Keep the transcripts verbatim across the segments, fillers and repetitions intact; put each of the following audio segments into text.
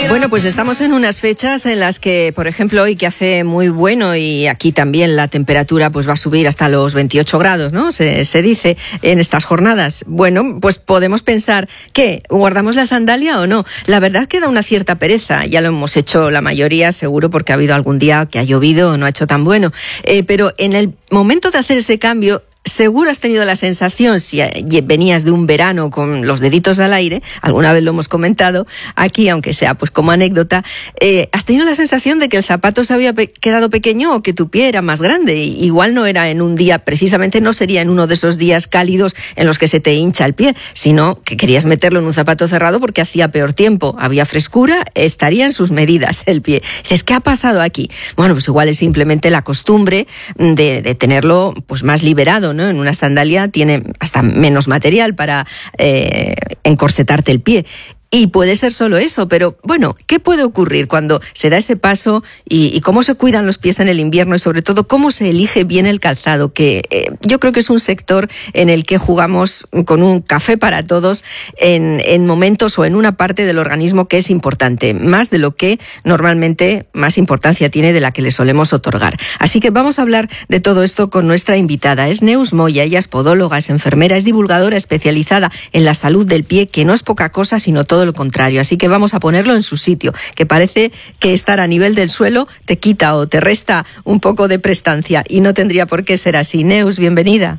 Bueno, pues estamos en unas fechas en las que, por ejemplo, hoy que hace muy bueno y aquí también la temperatura pues va a subir hasta los veintiocho grados, ¿no? Se, se dice en estas jornadas. Bueno, pues podemos pensar, ¿qué? ¿Guardamos la sandalia o no? La verdad que da una cierta pereza. Ya lo hemos hecho la mayoría, seguro, porque ha habido algún día que ha llovido o no ha hecho tan bueno. Eh, pero en el momento de hacer ese cambio, seguro has tenido la sensación, si venías de un verano con los deditos al aire, alguna vez lo hemos comentado aquí, aunque sea pues como anécdota, eh, has tenido la sensación de que el zapato se había pe- quedado pequeño o que tu pie era más grande. Igual no era en un día, precisamente no sería en uno de esos días cálidos en los que se te hincha el pie, sino que querías meterlo en un zapato cerrado porque hacía peor tiempo, había frescura, estaría en sus medidas el pie. Dices, ¿qué ha pasado aquí? Bueno, pues igual es simplemente la costumbre de, de tenerlo pues más liberado, ¿no? En una sandalia tiene hasta menos material para eh, encorsetarte el pie. Y puede ser solo eso, pero bueno, ¿qué puede ocurrir cuando se da ese paso y, y cómo se cuidan los pies en el invierno y sobre todo cómo se elige bien el calzado? Que eh, yo creo que es un sector en el que jugamos con un café para todos en, en momentos o en una parte del organismo que es importante, más de lo que normalmente más importancia tiene de la que le solemos otorgar. Así que vamos a hablar de todo esto con nuestra invitada. Es Neus Moya, ella es podóloga, es enfermera, es divulgadora especializada en la salud del pie, que no es poca cosa, sino todo lo contrario. Así que vamos a ponerlo en su sitio, que parece que estar a nivel del suelo te quita o te resta un poco de prestancia y no tendría por qué ser así. Neus, bienvenida.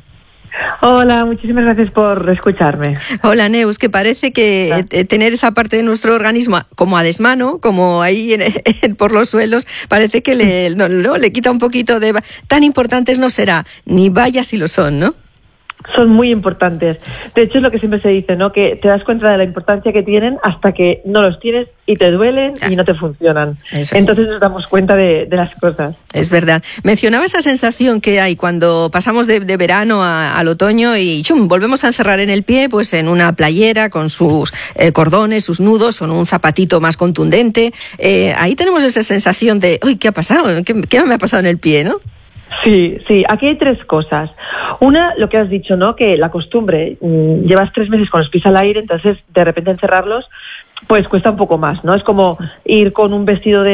Hola, muchísimas gracias por escucharme. Hola, Neus, que parece que eh, tener esa parte de nuestro organismo como a desmano, como ahí en, en, por los suelos, parece que le, no, no, le quita un poquito de... Tan importantes no será, ni vaya si lo son, ¿no? Son muy importantes. De hecho, es lo que siempre se dice, ¿no? Que te das cuenta de la importancia que tienen hasta que no los tienes y te duelen y no te funcionan. Eso Entonces es. Nos damos cuenta de, de las cosas. Es verdad. Mencionaba esa sensación que hay cuando pasamos de, de verano a, al otoño y ¡chum!, volvemos a encerrar en el pie, pues en una playera con sus eh, cordones, sus nudos, o en un zapatito más contundente. Eh, ahí tenemos esa sensación de, uy, ¿qué ha pasado? ¿Qué, qué me ha pasado en el pie, no? Sí, sí, aquí hay tres cosas. Una, lo que has dicho, ¿no? Que la costumbre, mmm, llevas tres meses con los pies al aire, entonces de repente encerrarlos, pues cuesta un poco más, ¿no? Es como ir con un vestido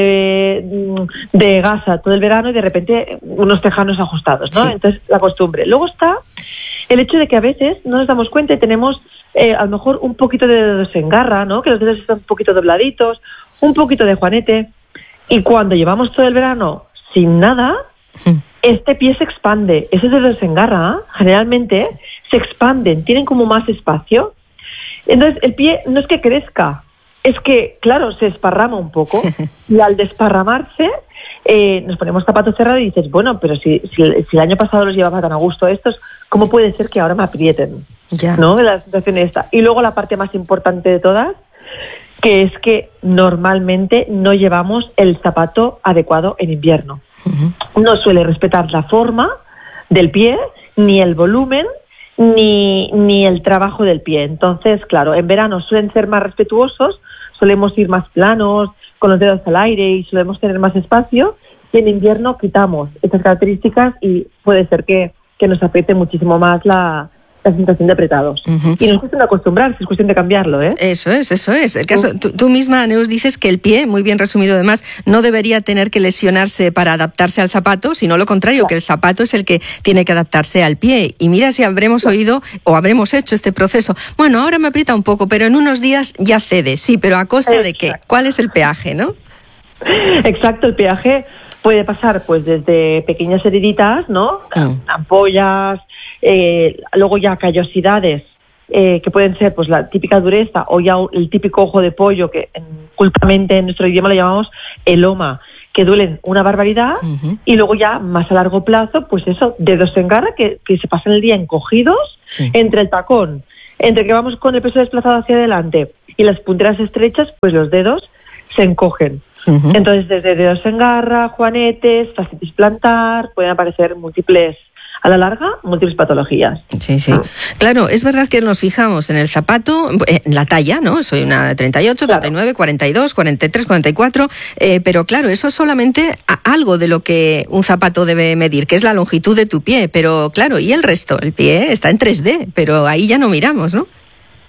de, de gasa todo el verano y de repente unos tejanos ajustados, ¿no? Sí. Entonces, la costumbre. Luego está el hecho de que a veces no nos damos cuenta y tenemos eh, a lo mejor un poquito de dedos en garra, ¿no? Que los dedos están un poquito dobladitos, un poquito de juanete, y cuando llevamos todo el verano sin nada... Sí. Este pie se expande, esos dedos en garra, ¿eh? Generalmente se expanden, tienen como más espacio. Entonces el pie no es que crezca, es que, claro, se esparrama un poco y al desparramarse eh, nos ponemos zapatos cerrados y dices, bueno, pero si, si, si el año pasado los llevaba tan a gusto estos, ¿cómo puede ser que ahora me aprieten? Ya. ¿No? La sensación esta. Y luego la parte más importante de todas, que es que normalmente no llevamos el zapato adecuado en invierno. Uh-huh. No suele respetar la forma del pie, ni el volumen, ni, ni el trabajo del pie. Entonces, claro, en verano suelen ser más respetuosos, solemos ir más planos, con los dedos al aire y solemos tener más espacio. Y en invierno quitamos estas características y puede ser que, que nos apriete muchísimo más la... la sensación de apretados. Uh-huh. Y no es cuestión de acostumbrarse, es cuestión de cambiarlo, ¿eh? Eso es, eso es. El caso, tú, tú misma, Neus, dices que el pie, muy bien resumido además, no debería tener que lesionarse para adaptarse al zapato, sino lo contrario, claro, que el zapato es el que tiene que adaptarse al pie. Y mira si habremos oído o habremos hecho este proceso. Bueno, ahora me aprieta un poco, pero en unos días ya cede. Sí, pero ¿a costa Exacto. de qué? ¿Cuál es el peaje, no? Exacto, el peaje puede pasar pues desde pequeñas heriditas, ¿no? Mm. Ampollas, eh, luego ya callosidades, eh, que pueden ser pues la típica dureza o ya el típico ojo de pollo, que en, culturalmente en nuestro idioma lo llamamos eloma, que duelen una barbaridad. Uh-huh. Y luego ya más a largo plazo, pues eso, dedos en garra que, que se pasan el día encogidos, sí, entre el tacón, entre que vamos con el peso desplazado hacia adelante y las punteras estrechas, pues los dedos se encogen. Uh-huh. Entonces, desde dedos en garra, juanetes, fascitis plantar, pueden aparecer múltiples, a la larga, múltiples patologías. Sí, sí. Ah. Claro, es verdad que nos fijamos en el zapato, en la talla, ¿no? Soy una treinta y ocho, treinta y nueve, cuarenta y dos, cuarenta y tres, cuarenta y cuatro, eh, pero claro, eso es solamente algo de lo que un zapato debe medir, que es la longitud de tu pie, pero claro, ¿y el resto? El pie está en tres D, pero ahí ya no miramos, ¿no?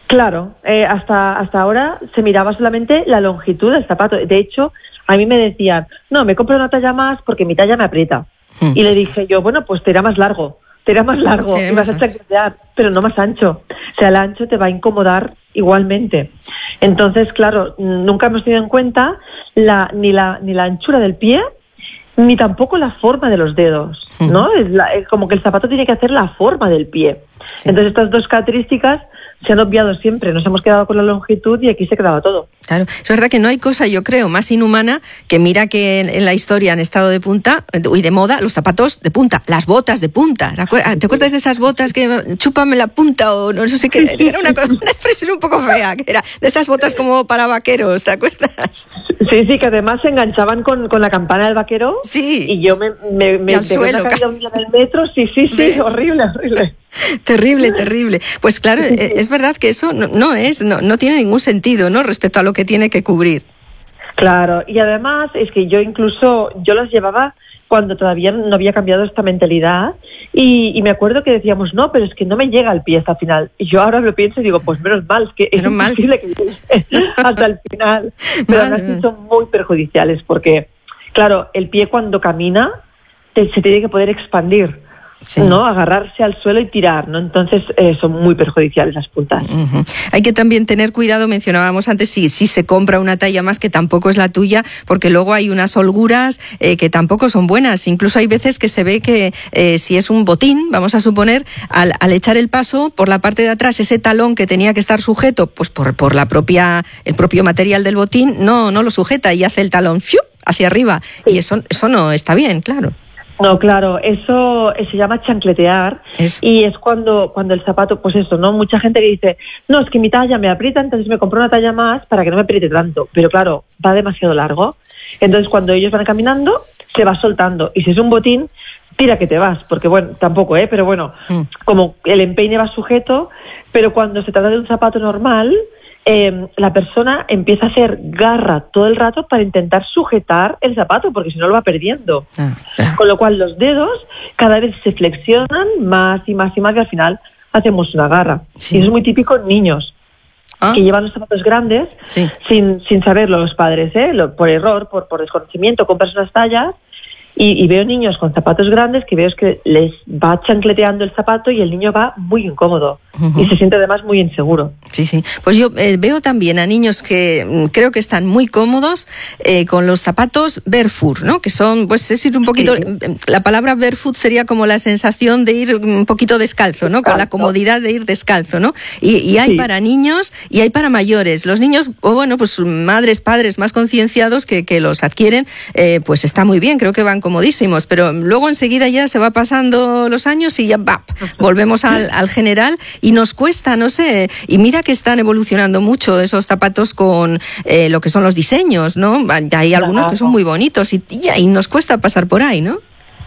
Claro, eh, hasta, hasta ahora se miraba solamente la longitud del zapato. De hecho, a mí me decían, no, me compro una talla más porque mi talla me aprieta. Hmm. Y le dije yo, bueno, pues te irá más largo, te irá más largo sí, y vas a chancletear, pero no más ancho. O sea, el ancho te va a incomodar igualmente. Entonces, claro, nunca hemos tenido en cuenta la, ni, la, ni la anchura del pie, ni tampoco la forma de los dedos, ¿no? Es, la, es como que el zapato tiene que hacer la forma del pie. Sí. Entonces, estas dos características se han obviado siempre. Nos hemos quedado con la longitud y aquí se quedaba todo. Claro, es verdad que no hay cosa, yo creo, más inhumana que mira que en, en la historia han estado de punta, y de moda, los zapatos de punta, las botas de punta. ¿Te acuerdas de esas botas que chúpame la punta o no sé qué? Era una, una expresión un poco fea, que era de esas botas como para vaqueros, ¿te acuerdas? Sí, sí, que además se enganchaban con, con la campana del vaquero. Sí. Y yo me, me, me al suelo, una caída un día del metro, sí, sí, sí, ¿ves? horrible, horrible. Terrible, terrible. Pues claro, sí, sí. es verdad que eso no, no es, no, no tiene ningún sentido, ¿no? Respecto a lo que tiene que cubrir. Claro, y además es que yo incluso, yo los llevaba cuando todavía no había cambiado esta mentalidad y, y me acuerdo que decíamos, no, pero es que no me llega el pie hasta el final. Y yo ahora lo pienso y digo, pues menos mal, es que es menos imposible mal. que llegue hasta el final. Pero aún así son muy perjudiciales porque, claro, el pie cuando camina te, se tiene que poder expandir. Sí. ¿No? Agarrarse al suelo y tirar, ¿no? Entonces eh, son muy perjudiciales las puntas. Uh-huh. Hay que también tener cuidado, mencionábamos antes, si, si se compra una talla más que tampoco es la tuya, porque luego hay unas holguras eh, que tampoco son buenas. Incluso hay veces que se ve que eh, si es un botín, vamos a suponer, al, al echar el paso por la parte de atrás, ese talón que tenía que estar sujeto, pues por, por la propia, el propio material del botín, no, no lo sujeta y hace el talón ¡fiu! Hacia arriba. Sí. Y eso, eso no está bien, claro. No, claro, eso se llama chancletear eso. Y es cuando cuando el zapato, pues eso, ¿no? Mucha gente que dice, no, es que mi talla me aprieta, entonces me compro una talla más para que no me apriete tanto. Pero claro, va demasiado largo. Entonces cuando ellos van caminando, se va soltando. Y si es un botín, tira que te vas, porque bueno, tampoco, ¿eh? Pero bueno, mm. como el empeine va sujeto, pero cuando se trata de un zapato normal, eh, la persona empieza a hacer garra todo el rato para intentar sujetar el zapato, porque si no lo va perdiendo. Ah, ah. Con lo cual los dedos cada vez se flexionan más y más y más y al final hacemos una garra. Sí. Y eso es muy típico en niños. ¿Ah? Que llevan los zapatos grandes sí. sin, sin saberlo los padres, ¿eh? Lo, por error, por, por desconocimiento, compras unas tallas. Y, y veo niños con zapatos grandes que veo es que les va chancleteando el zapato y el niño va muy incómodo uh-huh. y se siente además muy inseguro. Sí, sí. Pues yo eh, veo también a niños que mm, creo que están muy cómodos eh, con los zapatos barefoot, ¿no? Que son, pues es ir un poquito, sí. la palabra barefoot sería como la sensación de ir un poquito descalzo, ¿no? Descalzo. Con la comodidad de ir descalzo, ¿no? Y, y hay sí. para niños y hay para mayores. Los niños, o bueno, pues madres, padres más concienciados que, que los adquieren, eh, pues está muy bien, creo que van comodísimos, pero luego enseguida ya se va pasando los años y ya va, volvemos al, al general y nos cuesta, no sé, y mira que están evolucionando mucho esos zapatos con eh, lo que son los diseños, ¿no? Hay algunos que son muy bonitos y, y nos cuesta pasar por ahí, ¿no?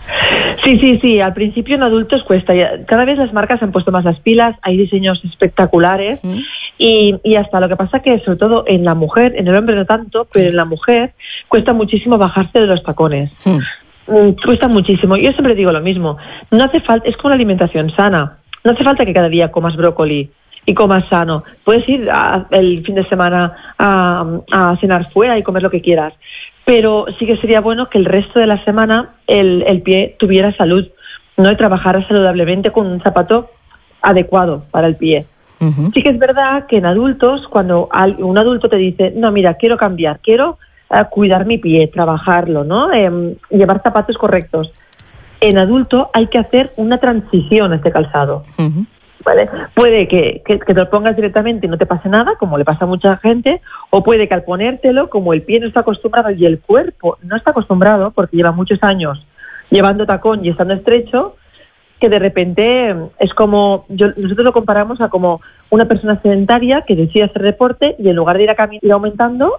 Sí, sí, sí, al principio en adultos cuesta, cada vez las marcas han puesto más las pilas, hay diseños espectaculares mm. y, y hasta lo que pasa que sobre todo en la mujer, en el hombre no tanto, pero en la mujer cuesta muchísimo bajarse de los tacones. Mm. Cuesta muchísimo. Yo siempre digo lo mismo. No hace falta, es como la alimentación sana. No hace falta que cada día comas brócoli y comas sano. Puedes ir a, el fin de semana a, a cenar fuera y comer lo que quieras. Pero sí que sería bueno que el resto de la semana el, el pie tuviera salud, no y trabajara saludablemente con un zapato adecuado para el pie. Uh-huh. Sí que es verdad que en adultos, cuando un adulto te dice, no, mira, quiero cambiar, quiero a cuidar mi pie, trabajarlo, ¿no? Eh, llevar zapatos correctos. En adulto hay que hacer una transición a este calzado. Uh-huh. ¿Vale? Puede que, que, que te lo pongas directamente y no te pase nada, como le pasa a mucha gente, o puede que al ponértelo, como el pie no está acostumbrado y el cuerpo no está acostumbrado, porque lleva muchos años llevando tacón y estando estrecho, que de repente es como, yo, nosotros lo comparamos a como una persona sedentaria que decide hacer deporte y en lugar de ir, a cami- ir aumentando,